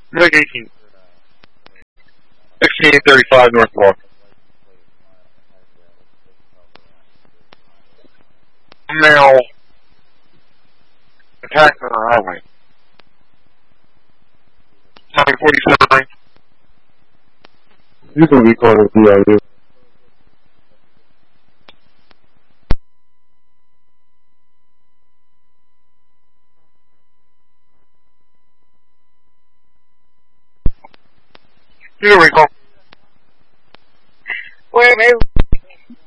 Like 18. 1635 North Walk. Male attack on the highway. 947. You can recall the DIU. You can recall.